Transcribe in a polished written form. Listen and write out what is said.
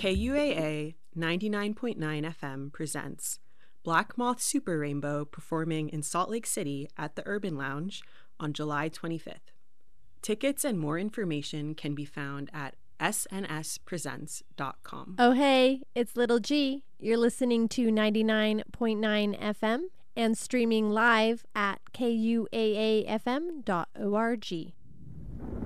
KUAA 99.9 FM presents Black Moth Super Rainbow performing in Salt Lake City at the Urban Lounge on July 25th. Tickets and more information can be found at snspresents.com. Oh, hey, it's Little G. You're listening to 99.9 FM and streaming live at kuaafm.org.